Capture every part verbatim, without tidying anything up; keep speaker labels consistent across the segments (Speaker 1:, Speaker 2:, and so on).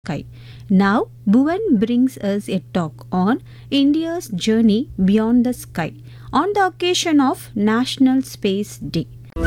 Speaker 1: sky. Now, Bhuvan brings us a talk on India's journey beyond the sky on the occasion of National Space Day.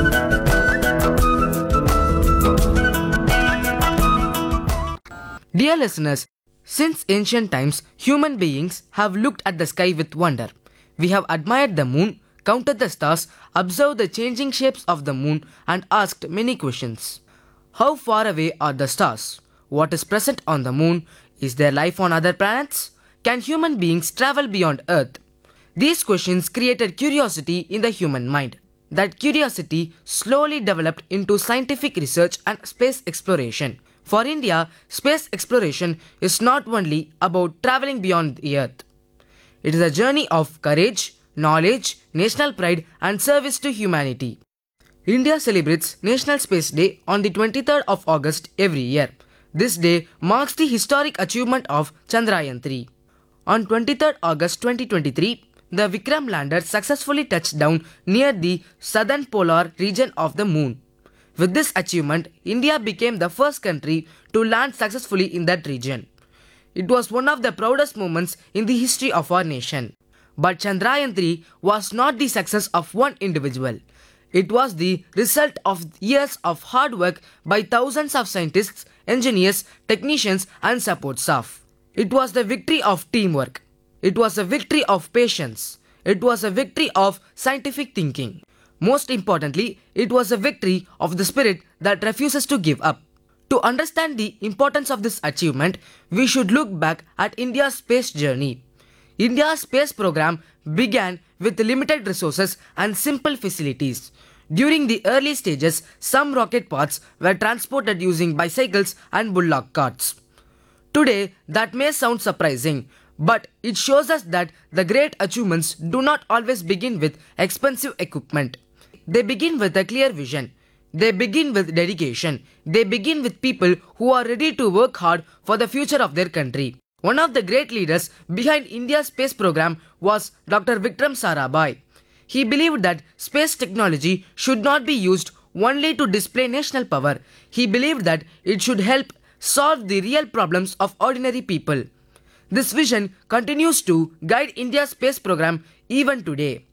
Speaker 2: Dear listeners, since ancient times, human beings have looked at the sky with wonder. We have admired the moon, counted the stars, observed the changing shapes of the moon, and asked many questions. How far away are the stars? What is present on the moon? Is there life on other planets? Can human beings travel beyond Earth? These questions created curiosity in the human mind. That curiosity slowly developed into scientific research and space exploration. For India, space exploration is not only about traveling beyond the Earth. It is a journey of courage, knowledge, national pride, and service to humanity. India celebrates National Space Day on the twenty-third of August every year. This day marks the historic achievement of Chandrayaan three. On twenty-third August twenty twenty-three, the Vikram lander successfully touched down near the southern polar region of the moon. With this achievement, India became the first country to land successfully in that region. It was one of the proudest moments in the history of our nation. But Chandrayaan three was not the success of one individual. It was the result of years of hard work by thousands of scientists, engineers, technicians, and support staff. It was the victory of teamwork. It was a victory of patience. It was a victory of scientific thinking. Most importantly, it was a victory of the spirit that refuses to give up. To understand the importance of this achievement, we should look back at India's space journey. India's space program began with limited resources and simple facilities. During the early stages, some rocket parts were transported using bicycles and bullock carts. Today, that may sound surprising, but it shows us that the great achievements do not always begin with expensive equipment. They begin with a clear vision. They begin with dedication. They begin with people who are ready to work hard for the future of their country. One of the great leaders behind India's space program was Doctor Vikram Sarabhai. He believed that space technology should not be used only to display national power. He believed that it should help solve the real problems of ordinary people. This vision continues to guide India's space program even today.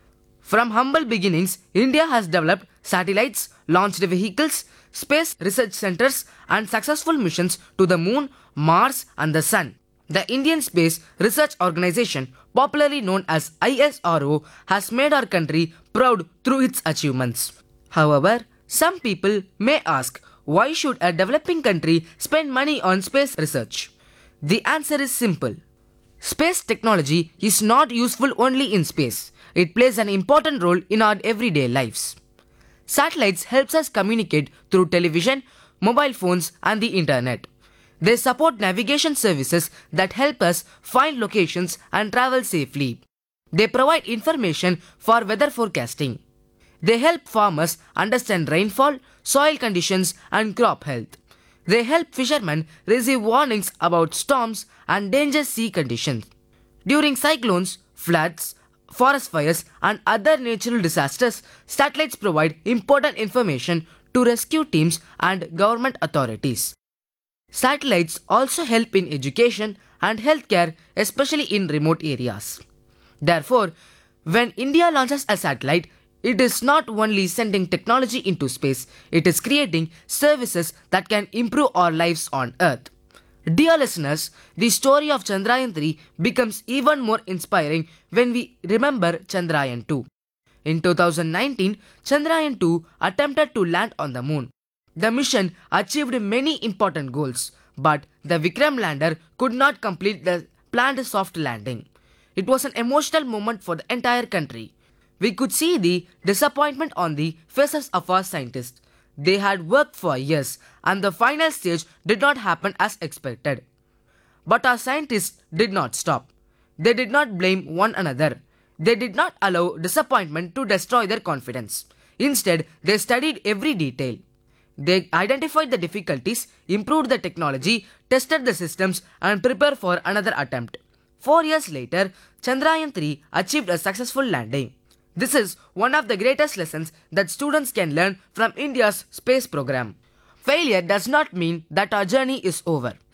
Speaker 2: From humble beginnings, India has developed satellites, launched vehicles, space research centers, and successful missions to the moon, Mars, and the sun. The Indian Space Research Organization, popularly known as I S R O, has made our country proud through its achievements. However, some people may ask, why should a developing country spend money on space research? The answer is simple. Space technology is not useful only in space. It plays an important role in our everyday lives. Satellites helps us communicate through television, mobile phones, and the internet. They support navigation services that help us find locations and travel safely. They provide information for weather forecasting. They help farmers understand rainfall, soil conditions, and crop health. They help fishermen receive warnings about storms and dangerous sea conditions. During cyclones, floods, forest fires, and other natural disasters, satellites provide important information to rescue teams and government authorities. Satellites also help in education and healthcare, especially in remote areas. Therefore, when India launches a satellite, it is not only sending technology into space, it is creating services that can improve our lives on Earth. Dear listeners, the story of Chandrayaan three becomes even more inspiring when we remember Chandrayaan two. In two thousand nineteen, Chandrayaan two attempted to land on the moon. The mission achieved many important goals, but the Vikram lander could not complete the planned soft landing. It was an emotional moment for the entire country. We could see the disappointment on the faces of our scientists. They had worked for years, and the final stage did not happen as expected. But our scientists did not stop. They did not blame one another. They did not allow disappointment to destroy their confidence. Instead, they studied every detail. They identified the difficulties, improved the technology, tested the systems, and prepared for another attempt. Four years later, Chandrayaan three achieved a successful landing. This is one of the greatest lessons that students can learn from India's space program. Failure does not mean that our journey is over.